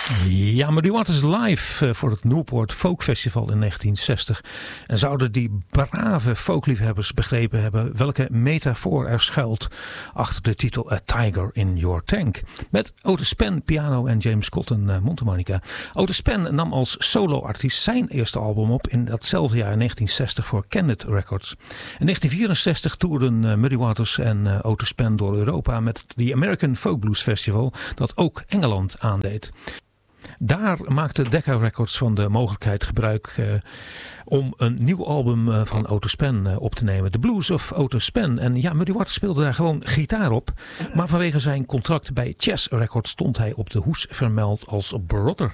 Ja, Muddy Waters live voor het Newport Folk Festival in 1960. En zouden die brave folkliefhebbers begrepen hebben welke metafoor er schuilt achter de titel A Tiger in Your Tank. Met Otis Spann piano en James Cotton mondharmonica. Otis Spann nam als soloartiest zijn eerste album op in datzelfde jaar 1960 voor Candid Records. In 1964 toerden Muddy Waters en Otis Spann door Europa met het American Folk Blues Festival dat ook Engeland aandeed. Daar maakte Decca Records van de mogelijkheid gebruik om een nieuw album van Otis Spann op te nemen. The Blues of Otis Spann. En ja, Muddy Waters speelde daar gewoon gitaar op. Maar vanwege zijn contract bij Chess Records stond hij op de hoes vermeld als brother.